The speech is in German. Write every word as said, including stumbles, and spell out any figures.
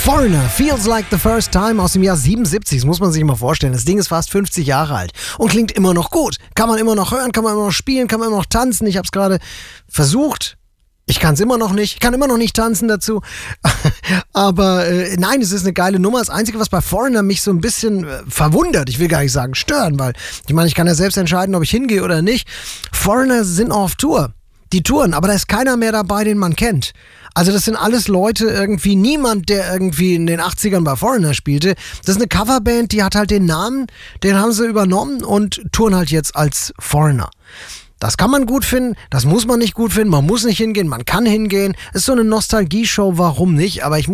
Foreigner, Feels Like the First Time aus dem Jahr siebenundsiebzig, das muss man sich mal vorstellen. Das Ding ist fast fünfzig Jahre alt und klingt immer noch gut. Kann man immer noch hören, kann man immer noch spielen, kann man immer noch tanzen. Ich habe es gerade versucht. Ich kann es immer noch nicht. Ich kann immer noch nicht tanzen dazu. Aber äh, nein, es ist eine geile Nummer. Das Einzige, was bei Foreigner mich so ein bisschen äh, verwundert, ich will gar nicht sagen stören, weil ich meine, ich kann ja selbst entscheiden, ob ich hingehe oder nicht. Foreigner sind auch auf Tour. Die touren, aber da ist keiner mehr dabei, den man kennt. Also das sind alles Leute irgendwie, niemand, der irgendwie in den achtzigern bei Foreigner spielte. Das ist eine Coverband, die hat halt den Namen, den haben sie übernommen und touren halt jetzt als Foreigner. Das kann man gut finden, das muss man nicht gut finden, man muss nicht hingehen, man kann hingehen. Ist so eine Nostalgie-Show, warum nicht? Aber ich